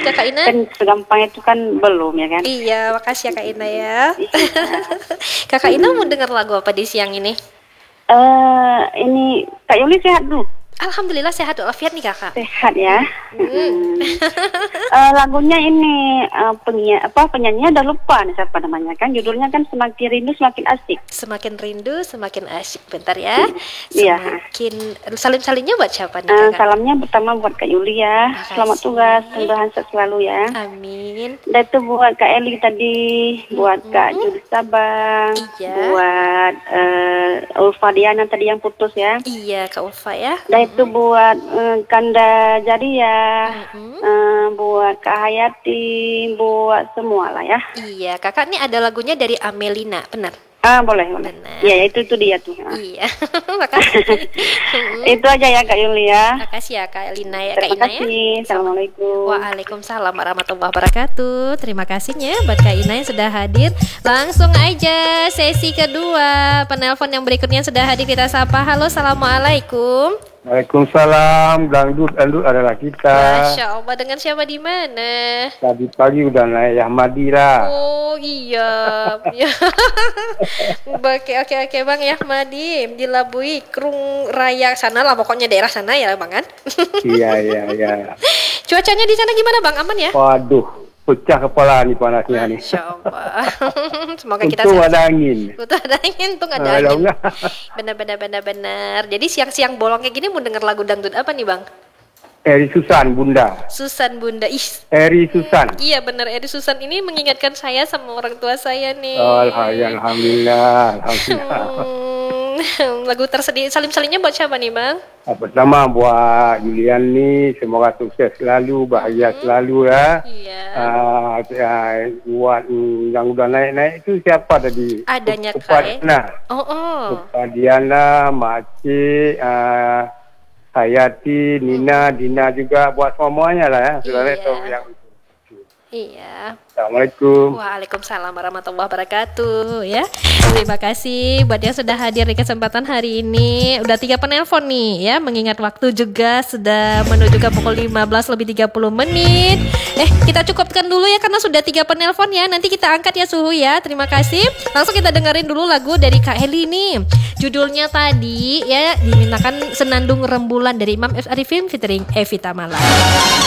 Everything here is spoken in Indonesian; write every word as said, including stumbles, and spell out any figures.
Kakak Ina? Kan segampang itu kan belum ya kan? Iya, makasih ya Kak Ina ya. Iya. Kakak Ina mau dengar lagu apa di siang ini? Eh ini Kak Yuli sehat dulu? Alhamdulillah sehat walafiat nih Kakak. Sehat ya. Hmm. Hmm. Eh, lagunya ini eh, penyanyi apa penyanyinya udah lupa nih siapa namanya kan, judulnya kan Semakin Rindu Semakin Asik. Semakin rindu, semakin asyik. Bentar ya. Iya. Semakin salim-salimnya buat siapa nih Eh, Kakak? salamnya pertama buat Kak Yuli ya. Makasih. Selamat tugas, mudah-mudahan sehat selalu ya. Amin. Dan itu buat Kak Eli tadi, buat Kak Juli Sabang, Iya. buat uh, Ulfa Diana tadi yang putus ya. Iya Kak Ulfa ya. Dan itu buat eh, Kanda Jadia, Mm-mm. eh, buat Kak Hayati, buat semua lah ya. Iya Kakak nih ada lagunya dari Amelina, benar? Ah boleh boleh. Benar. Iya ya, itu itu dia tuh. Ah. Iya. Makasih. Mm-mm. Itu aja ya Kak Yuli ya. Makasih ya Kak Lina ya, Kak Terima Ina ya. kasih. Assalamualaikum. Waalaikumsalam warahmatullahi wabarakatuh. Terima kasihnya buat Kak Ina yang sudah hadir. Langsung aja sesi kedua. Penelpon yang berikutnya sudah hadir, kita sapa. Halo, assalamualaikum. Waalaikumsalam, dangdut dangdut adalah kita. Masya Allah, dengan siapa di mana? Tadi pagi udah naik Ahmadi lah. Oh iya, ya. Oke oke oke Bang Yahmadi di Labui, Krung Raya sana lah, pokoknya daerah sana ya Bang kan? Iya iya iya. Cuacanya di sana gimana Bang? Aman ya? Waduh, pecah kepala nih panasnya nih. Masya Allah. Semoga kita Untung sehat. ada angin. Betul ada angin, tuh ada Kalau angin. enggak, Benar benar benar benar. Jadi siang-siang bolong kayak gini mau denger lagu dangdut apa nih Bang? Eri Susan Bunda. Susan Bunda. Ih. Eri Susan. Iya benar, Edi Susan ini mengingatkan saya sama orang tua saya nih. Oh, alhamdulillah, alhamdulillah. Hmm, lagu tersedih salim-salimnya buat siapa nih Bang? Pertama buat Julian nih, semoga sukses selalu, bahagia Hmm. selalu ya. Iya. Uh, ya, buat mm, yang udah naik-naik itu siapa tadi? Adanya Upah Kak, eh? Diana. Oh oh. Upah Diana, Makcik, uh, Hayati, Nina, Dina juga buat semuanya lah ya. Saudara Iya. itu yang Iya. Assalamualaikum. Waalaikumsalam warahmatullahi wabarakatuh ya. Terima kasih buat yang sudah hadir di kesempatan hari ini. Udah tiga penelpon nih ya, mengingat waktu juga sudah menuju ke pukul lima belas lebih tiga puluh menit. Eh, kita cukupkan dulu ya karena sudah tiga penelpon ya. Nanti kita angkat ya Suhu ya. Terima kasih. Langsung kita dengerin dulu lagu dari Kak Heli nih. Judulnya tadi ya dimintakan Senandung Rembulan dari Imam F. Arifin featuring Evita Mala.